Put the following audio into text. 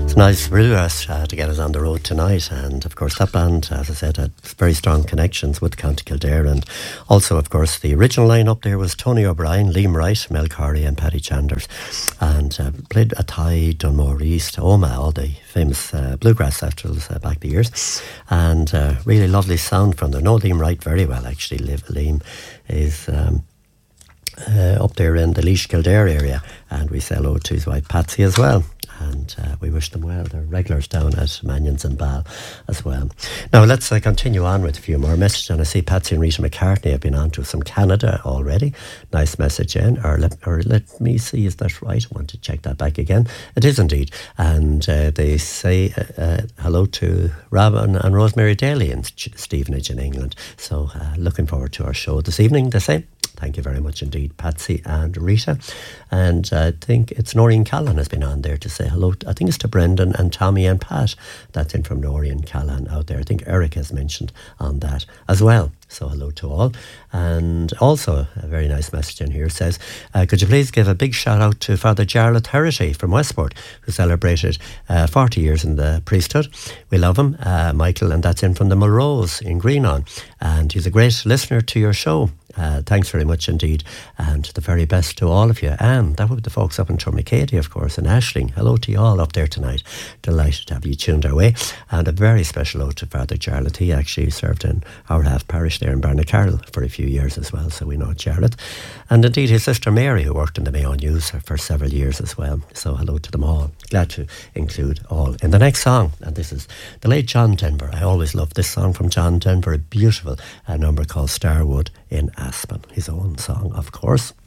Nice bluegrass to get us on the road tonight, and of course that band, as I said, had very strong connections with County Kildare, and also of course the original lineup there was Tony O'Brien, Liam Wright, Mel Corey and Paddy Chanders, and played Athy, Dunmore East, Oma, all the famous bluegrass festivals back the years, and really lovely sound from them. I know Liam Wright very well actually. Liam is up there in the Laois Kildare area, and we say hello to his wife Patsy as well, and we wish them well. They're regulars down at Mannions and Ball as well. Now let's continue on with a few more messages, and I see Patsy and Rita McCartney have been on to us from Canada already. Nice message in, or let me see, is that right? I want to check that back again. It is indeed, and they say hello to Robin and Rosemary Daly in Stevenage in England, so looking forward to our show this evening, they say. Thank you very much indeed, Patsy and Rita. And I think it's Noreen Callan has been on there to say hello. I think it's to Brendan and Tommy and Pat. That's in from Noreen Callan out there. I think Eric has mentioned on that as well. So hello to all. And also a very nice message in here says, could you please give a big shout out to Father Jarlath Herity from Westport, who celebrated 40 years in the priesthood. We love him, Michael, and that's in from the Mulrose in Greenon. And he's a great listener to your show. Thanks very much indeed, and the very best to all of you. And that would be the folks up in Tourmakeady, of course, and Ashling. Hello to you all up there tonight. Delighted to have you tuned our way. And a very special hello to Father Jarlath. He actually served in our half parish there in Barnacarroll for a few years as well, so we know Jarlath. And indeed his sister Mary, who worked in the Mayo News for several years as well. So hello to them all. Glad to include all in the next song. And this is the late John Denver. I always love this song from John Denver, a beautiful number called Starwood in Aspen. His own song, of course.